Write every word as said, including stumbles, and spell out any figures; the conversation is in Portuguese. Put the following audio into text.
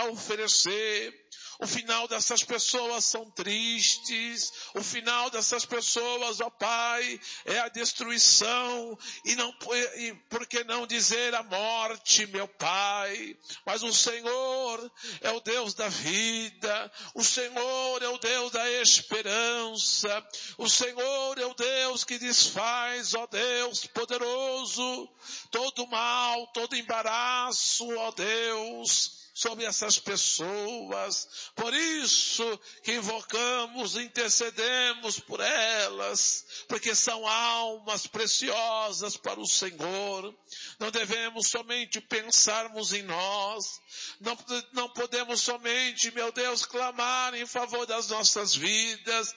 a oferecer. O final dessas pessoas são tristes. O final dessas pessoas, ó Pai, é a destruição. E não, e por que não dizer a morte, meu Pai? Mas o Senhor é o Deus da vida. O Senhor é o Deus da esperança. O Senhor é o Deus que desfaz, ó Deus poderoso, todo mal, todo embaraço, ó Deus, sobre essas pessoas. Por isso que invocamos, intercedemos por elas, porque são almas preciosas para o Senhor. Não devemos somente pensarmos em nós, não, não podemos somente, meu Deus, clamar em favor das nossas vidas,